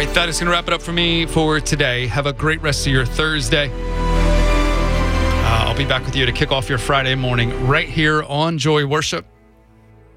right, that is going to wrap it up for me for today. Have a great rest of your Thursday. I'll be back with you to kick off your Friday morning right here on Joy Worship.